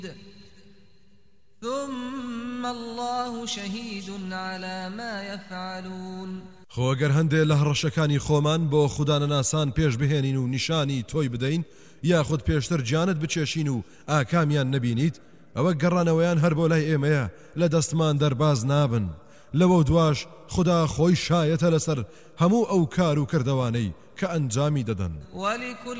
ثم الله شهيد على ما يفعلون خۆ ئەگەر هەندێک لە هەڕەشەکانی خۆمان بۆ خودانەناسان پێش بهێنین و نیشانی تۆی بدەین یاخود پێشتر جانت بچێشین و ئاکامیان نەبینیت ئەوە گەڕانەوەیان هەر بۆ لای ئێمەیە لە دەستمان دەرباز نابن لەوە دواش خدا خۆی شایەتە لەسەر هەموو ئەو کار و کردەوانەی کە ئەنجامی دەدەن ولكل